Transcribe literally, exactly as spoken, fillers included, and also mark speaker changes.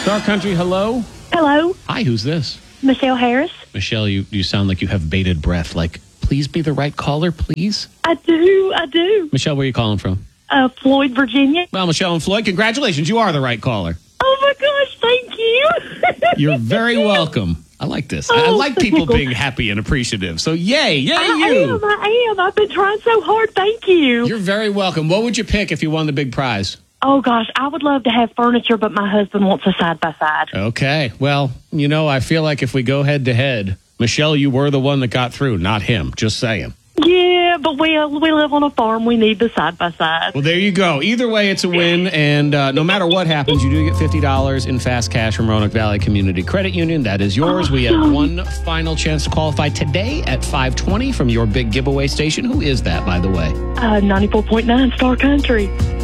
Speaker 1: Star Country, hello.
Speaker 2: Hello,
Speaker 1: Hi, who's this?
Speaker 2: Michelle Harris.
Speaker 1: Michelle, you, you sound like you have bated breath. Like, please be the right caller, please.
Speaker 2: I do, I do.
Speaker 1: Michelle, where are you calling from?
Speaker 2: Uh, Floyd, Virginia.
Speaker 1: Well, Michelle and Floyd, congratulations. You are the right caller.
Speaker 2: Oh my gosh, thank you.
Speaker 1: You're very welcome. I like this. I, I
Speaker 2: Oh,
Speaker 1: like people
Speaker 2: thank you.
Speaker 1: being happy and appreciative. So, yay, yay,
Speaker 2: I
Speaker 1: you.
Speaker 2: am, I am. I've been trying so hard. Thank you.
Speaker 1: You're very welcome. What would you pick if you won the big prize?
Speaker 2: Oh gosh, I would love to have furniture, but my husband wants a side by side.
Speaker 1: Okay. Well, you know, I feel like if we go head to head, Michelle, you were the one that got through, not him. Just saying.
Speaker 2: Yeah, but we uh, we live on a farm. We need the side by side.
Speaker 1: Well, there you go. Either way, it's a win. And uh, no matter what happens, you do get fifty dollars in fast cash from Roanoke Valley Community Credit Union. That is yours. We have one final chance to qualify today at five twenty from your big giveaway station. Who is that, by the way?
Speaker 2: Uh, ninety-four point nine Star Country.